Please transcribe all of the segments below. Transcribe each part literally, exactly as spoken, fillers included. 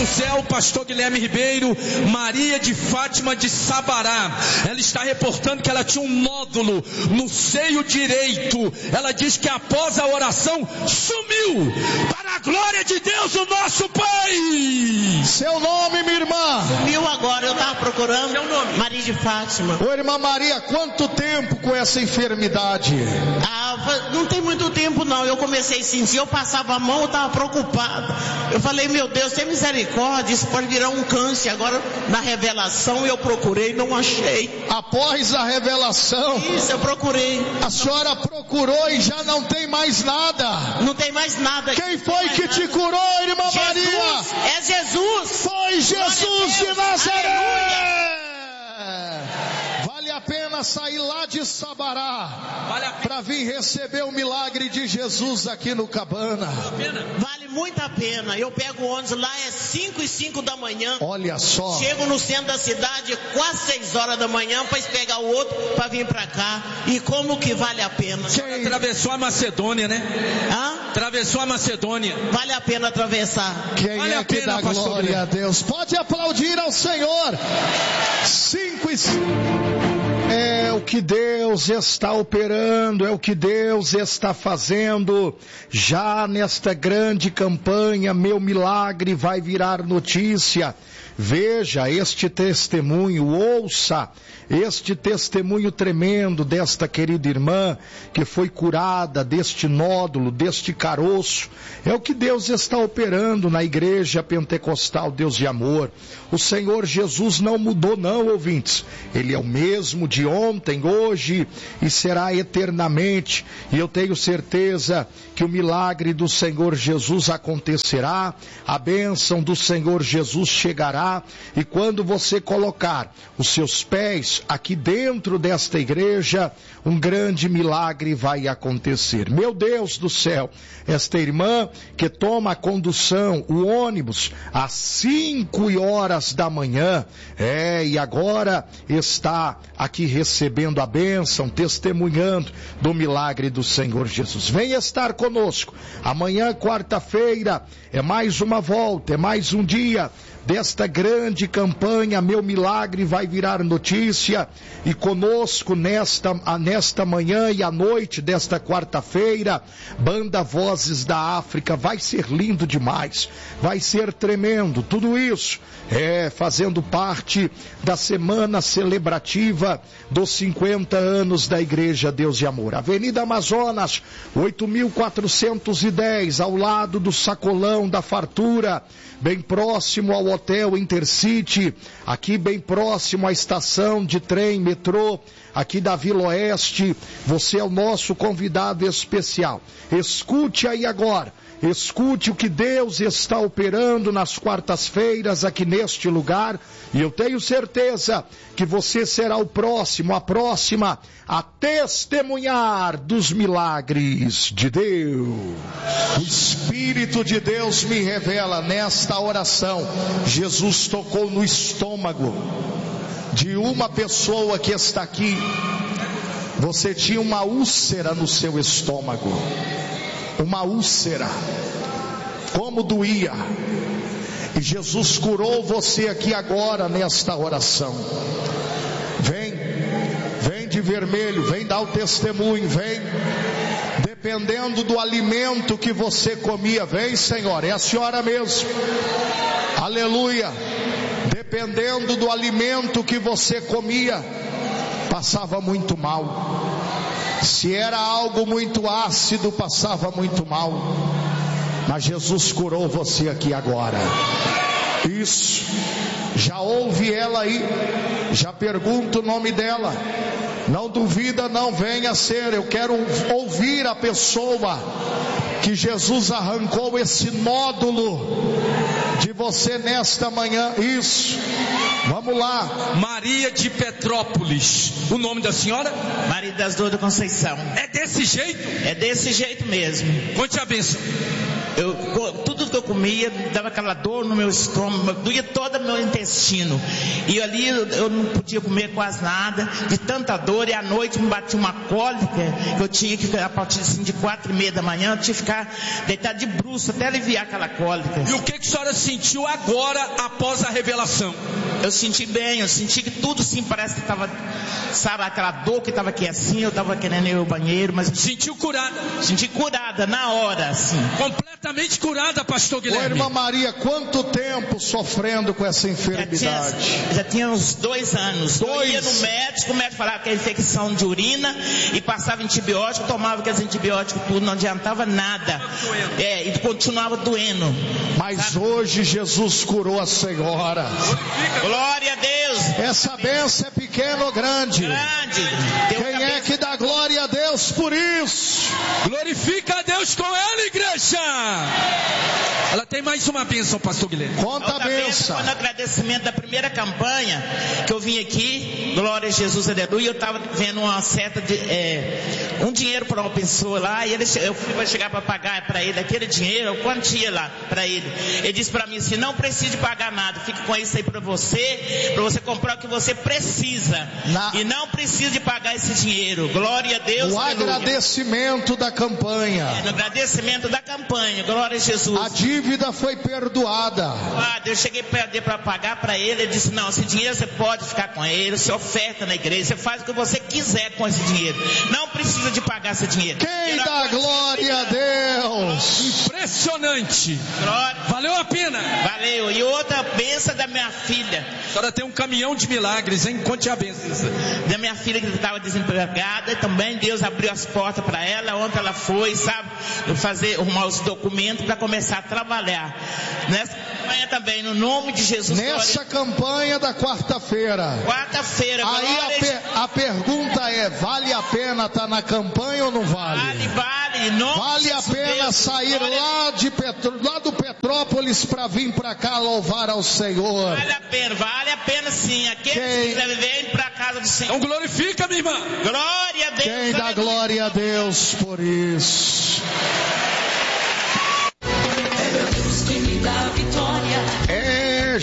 do céu, pastor Guilherme Ribeiro, Maria de Fátima de Sabará. Ela está reportando que ela tinha um nódulo no seio direito. Ela diz que após a oração sumiu. Para a glória de Deus, o nosso Pai. Seu nome, minha irmã? Sumiu agora, eu estava procurando. Seu nome? Maria de Fátima. Ô irmã Maria, quanto tempo com essa enfermidade? Ah, não tem muito tempo não. Eu comecei a sentir, eu passava a mão, eu estava preocupado. Eu falei, meu Deus, tem misericórdia, isso pode virar um câncer. Agora, na revelação, eu procurei, não achei. Após a revelação? Isso, eu procurei. A senhora procurou e já não tem mais nada? Não tem mais nada. Quem foi que te curou, irmã Jesus, Maria? é Jesus. Foi Jesus de Nazaré. Aleluia. Vale a pena sair lá de Sabará vale para vir receber o milagre de Jesus aqui no Cabana. Vale muito a pena. Eu pego o ônibus lá, é cinco e cinco da manhã. Olha só. Chego no centro da cidade quase seis horas da manhã para pegar o outro para vir para cá. E como que vale a pena? Quem atravessou a Macedônia, né? Hã? Atravessou a Macedônia. Vale a pena atravessar. Quem vale é que dá glória a Deus? Pode aplaudir ao Senhor. Cinco e cinco. É o que Deus está operando, é o que Deus está fazendo. Já nesta grande campanha, meu milagre vai virar notícia. Veja este testemunho, ouça este testemunho tremendo desta querida irmã que foi curada deste nódulo, deste caroço. É o que Deus está operando na igreja pentecostal Deus de Amor. O Senhor Jesus não mudou não, ouvintes. Ele é o mesmo de ontem, hoje e será eternamente. E eu tenho certeza que o milagre do Senhor Jesus acontecerá, a bênção do Senhor Jesus chegará. E quando você colocar os seus pés aqui dentro desta igreja, um grande milagre vai acontecer. Meu Deus do céu, esta irmã que toma a condução, o ônibus, às cinco horas da manhã, é, e agora está aqui recebendo a bênção, testemunhando do milagre do Senhor Jesus. Venha estar conosco. Amanhã, quarta-feira, é mais uma volta, é mais um dia desta grande campanha. Meu milagre vai virar notícia, e conosco nesta, nesta manhã e à noite desta quarta-feira, Banda Vozes da África. Vai ser lindo demais, vai ser tremendo, tudo isso é fazendo parte da semana celebrativa dos cinquenta anos da Igreja Deus de Amor. Avenida Amazonas, oito mil quatrocentos e dez, ao lado do Sacolão da Fartura, bem próximo ao Hotel Intercity, aqui bem próximo à estação de trem, metrô, aqui da Vila Oeste. Você é o nosso convidado especial. Escute aí agora, escute o que Deus está operando nas quartas-feiras aqui neste lugar, e eu tenho certeza que você será o próximo, a próxima a testemunhar dos milagres de Deus. O Espírito de Deus me revela nesta oração, Jesus tocou no estômago de uma pessoa que está aqui. Você tinha uma úlcera no seu estômago, uma úlcera, como doía, e Jesus curou você aqui agora nesta oração. Vem, vem de vermelho, vem dar o testemunho, vem, dependendo do alimento que você comia, vem, Senhor, é a senhora mesmo, aleluia. Dependendo do alimento que você comia, passava muito mal. Se era algo muito ácido, passava muito mal. Mas Jesus curou você aqui agora. Isso. Já ouve ela aí. Já pergunta o nome dela. Não duvida, não, venha ser. Eu quero ouvir a pessoa que Jesus arrancou esse nódulo de você nesta manhã. Isso. Vamos lá. Maria de Petrópolis. O nome da senhora? Maria das Dores da Conceição. É desse jeito? É desse jeito mesmo. Conte a bênção. Eu, tudo que eu comia dava aquela dor no meu estômago, doía todo o meu intestino. E ali eu, eu não podia comer quase nada, de tanta dor. E à noite me batia uma cólica, que eu tinha que, a partir assim, de quatro e meia da manhã, eu tinha que ficar deitado de bruço até aliviar aquela cólica. E o que, que a senhora sentiu agora, após a revelação? Eu senti bem, eu senti que tudo sim, parece que estava, sabe, aquela dor que estava aqui assim, eu estava querendo ir ao banheiro, mas... Sentiu curada? Senti curada, na hora, assim. Completamente curada, pastor Guilherme. Ô, irmã Maria, quanto tempo sofrendo com essa enfermidade? Já tinha, já tinha uns dois anos. Dois? Eu ia no médico, o médico falava que era infecção de urina, e passava antibiótico, tomava aqueles antibióticos, tudo, não adiantava nada. É, e continuava doendo. Mas sabe? Hoje Jesus curou a senhora. Glória a Deus. Essa bênção é pequena ou grande? Grande. Quem é que dá glória a Deus por isso? Glorifica a Deus com ela, igreja. Ela tem mais uma bênção, pastor Guilherme. Conta a bênção. Foi no agradecimento da primeira campanha que eu vim aqui, glória a Jesus, aleluia. Eu estava vendo uma seta de é, um dinheiro para uma pessoa lá, e ele, eu fui chegar para pagar para ele aquele dinheiro, quantia lá para ele. Ele disse para mim assim: não precisa pagar nada, fique com isso aí para você, para você comprar o que você precisa. Na... E não precisa de pagar esse dinheiro. Glória a Deus. O aleluia. Agradecimento da campanha. É, no agradecimento da campanha, glória a Jesus. A dívida foi perdoada. Ah, eu cheguei para pagar para ele, ele disse: não, esse dinheiro você pode ficar com ele, você oferta na igreja, você faz o que você quiser com esse dinheiro. Não precisa de pagar esse dinheiro. Quem dá glória a Deus? Impressionante. Glória. Valeu a pena. Valeu. E outra bênção da minha filha. A senhora tem um caminhão de milagres, hein? Conte a bênção. Da minha filha que estava desempregada, também Deus abriu as portas para ela. Ontem ela foi, sabe, fazer, arrumar os documentos para começar a trabalhar. Nessa campanha também, no nome de Jesus. Nessa glória. Campanha da quarta-feira. Quarta-feira. Aí a, per, a pergunta é: vale a pena estar na campanha ou não vale? Vale, vale. Nome vale a pena Deus, sair lá, de Petro, lá do Petrópolis para vir para cá louvar ao Senhor. Vale a pena, vale a pena sim. Aqueles Quem... que quiserem vir para a casa do Senhor. Então glorifica, minha irmã. Glória a Deus. Quem dá glória a Deus por isso? É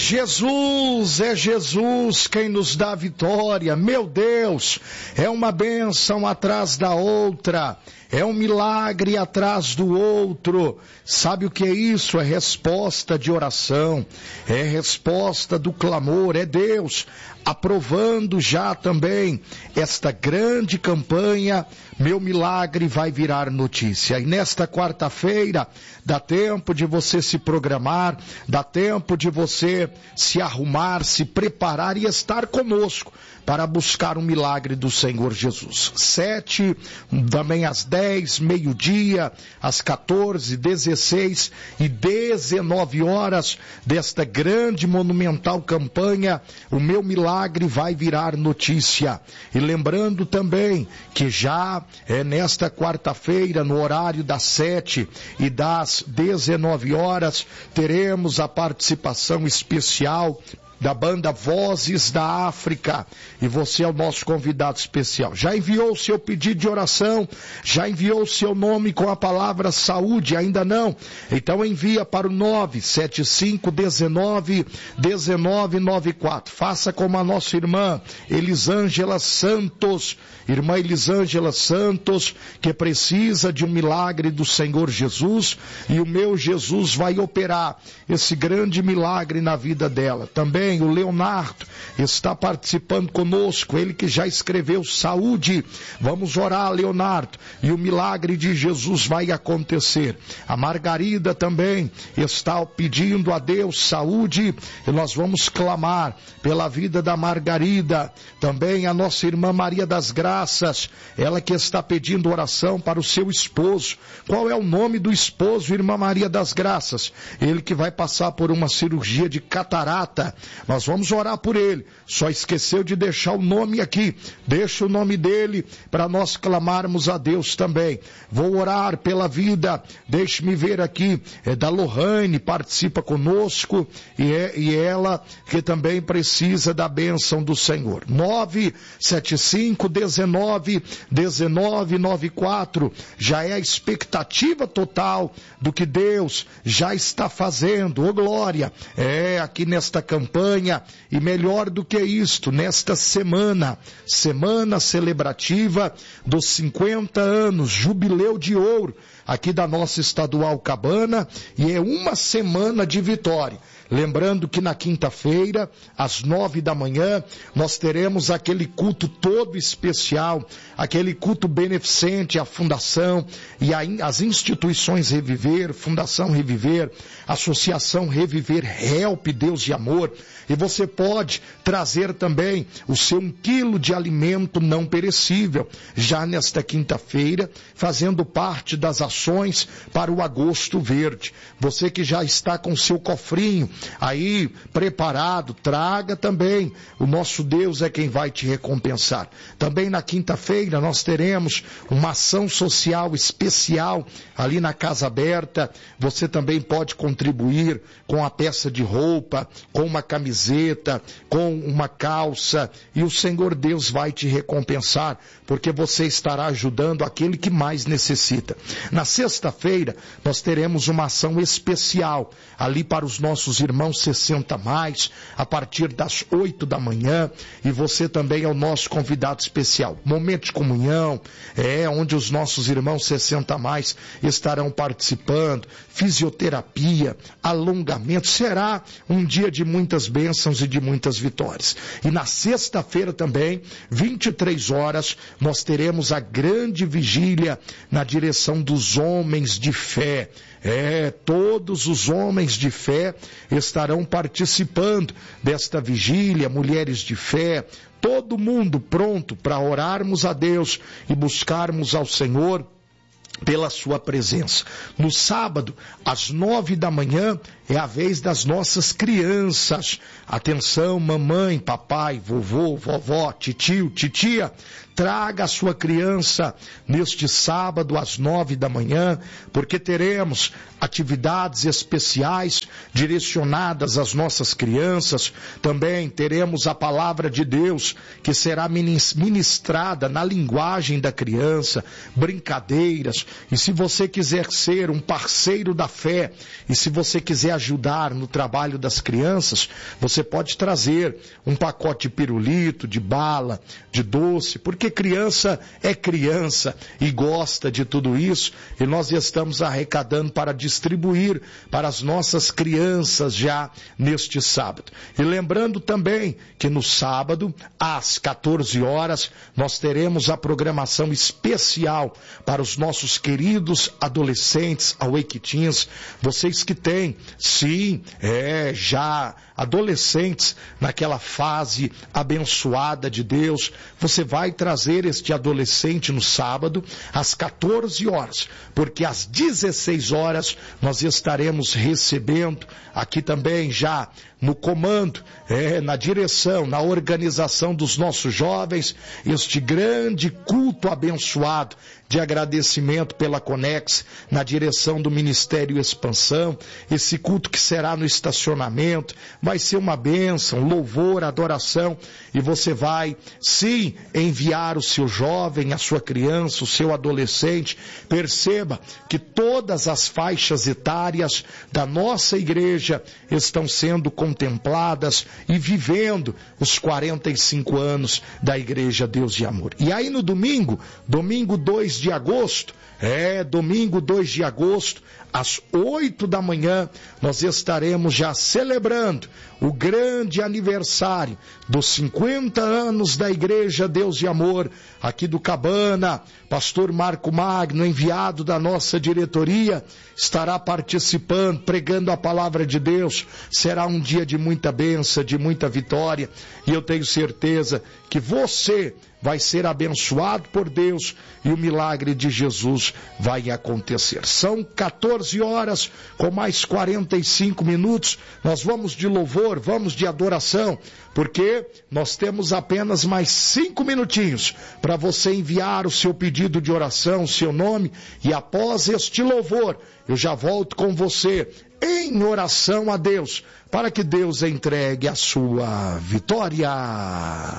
Jesus, é Jesus quem nos dá vitória. Meu Deus, é uma bênção atrás da outra, é um milagre atrás do outro. Sabe o que é isso? É resposta de oração, é resposta do clamor, é Deus aprovando já também esta grande campanha. Meu milagre vai virar notícia. E nesta quarta-feira dá tempo de você se programar, dá tempo de você se arrumar, se preparar e estar conosco para buscar o milagre do Senhor Jesus. Sete, também às dez, meio-dia, às quatorze, dezesseis e dezenove horas desta grande monumental campanha, o meu milagre vai virar notícia. E lembrando também que já é nesta quarta-feira, no horário das sete e das dezenove horas, teremos a participação especial da banda Vozes da África, e você é o nosso convidado especial. Já enviou o seu pedido de oração? Já enviou o seu nome com a palavra saúde? Ainda não? Então envia para o nove sete cinco um nove um nove nove quatro. Faça como a nossa irmã Elisângela Santos, irmã Elisângela Santos, que precisa de um milagre do Senhor Jesus, e o meu Jesus vai operar esse grande milagre na vida dela. Também o Leonardo está participando conosco, ele que já escreveu saúde. Vamos orar, Leonardo, e o milagre de Jesus vai acontecer. A Margarida também está pedindo a Deus saúde, e nós vamos clamar pela vida da Margarida. Também a nossa irmã Maria das Graças, ela que está pedindo oração para o seu esposo. Qual é o nome do esposo, irmã Maria das Graças? Ele que vai passar por uma cirurgia de catarata. Nós vamos orar por ele. Só esqueceu de deixar o nome aqui. Deixa o nome dele para nós clamarmos a Deus também. Vou orar pela vida, deixe-me ver aqui, é da Lohane, participa conosco, e, é, e ela que também precisa da bênção do Senhor. nove sete cinco, dezenove, dezenove, noventa e quatro, já é a expectativa total do que Deus já está fazendo. Ô glória, é aqui nesta campanha, e melhor do que isto, nesta semana, semana celebrativa dos cinquenta anos, jubileu de ouro, aqui da nossa estadual Cabana, e é uma semana de vitória. Lembrando que na quinta-feira, às nove da manhã, nós teremos aquele culto todo especial, aquele culto beneficente à Fundação e às instituições Reviver, Fundação Reviver, Associação Reviver, Help Deus de Amor. E você pode trazer também o seu um quilo de alimento não perecível, já nesta quinta-feira, fazendo parte das ações para o Agosto Verde. Você que já está com o seu cofrinho aí preparado, traga também. O nosso Deus é quem vai te recompensar. Também na quinta-feira nós teremos uma ação social especial ali na Casa Aberta. Você também pode contribuir com a peça de roupa, com uma camiseta, com uma calça, e o Senhor Deus vai te recompensar, porque você estará ajudando aquele que mais necessita. Na sexta-feira nós teremos uma ação especial ali para os nossos irmãos sessenta mais, a partir das oito da manhã, e você também é o nosso convidado especial. Momento de comunhão, é onde os nossos irmãos sessenta mais estarão participando, fisioterapia, alongamento. Será um dia de muitas bênçãos e de muitas vitórias. E na sexta-feira também, vinte e três horas, nós teremos a grande vigília na direção dos homens de fé. É, todos os homens de fé estarão participando desta vigília, mulheres de fé, todo mundo pronto para orarmos a Deus e buscarmos ao Senhor pela sua presença. No sábado, às nove da manhã, é a vez das nossas crianças. Atenção, mamãe, papai, vovô, vovó, titio, titia, traga a sua criança neste sábado às nove da manhã, porque teremos atividades especiais direcionadas às nossas crianças. Também teremos a palavra de Deus que será ministrada na linguagem da criança, brincadeiras. E se você quiser ser um parceiro da fé, e se você quiser ajudar no trabalho das crianças, você pode trazer um pacote de pirulito, de bala, de doce, porque criança é criança e gosta de tudo isso, e nós estamos arrecadando para distribuir para as nossas crianças já neste sábado. E lembrando também que no sábado, às quatorze horas, nós teremos a programação especial para os nossos queridos adolescentes, Awake Teens, vocês que têm, sim, é, já adolescentes naquela fase abençoada de Deus, você vai trazer este adolescente no sábado às quatorze horas, porque às dezesseis horas nós estaremos recebendo aqui também já no comando, é, na direção, na organização dos nossos jovens, este grande culto abençoado de agradecimento pela Conex, na direção do Ministério Expansão, esse culto que será no estacionamento, vai ser uma bênção, louvor, adoração, e você vai, sim, enviar o seu jovem, a sua criança, o seu adolescente. Perceba que todas as faixas etárias da nossa igreja estão sendo contempladas e vivendo os quarenta e cinco anos da Igreja Deus de Amor. E aí no domingo, domingo dois de agosto, é, domingo dois de agosto, às oito da manhã, nós estaremos já celebrando o grande aniversário dos cinquenta anos da Igreja Deus de Amor, aqui do Cabana. Pastor Marco Magno, enviado da nossa diretoria, estará participando, pregando a palavra de Deus. Será um dia de muita bênção, de muita vitória, e eu tenho certeza que você vai ser abençoado por Deus e o milagre de Jesus vai acontecer. São quatorze horas com mais quarenta e cinco minutos. Nós vamos de louvor, vamos de adoração, porque nós temos apenas mais cinco minutinhos para você enviar o seu pedido de oração, o seu nome, e após este louvor, eu já volto com você em oração a Deus, para que Deus entregue a sua vitória.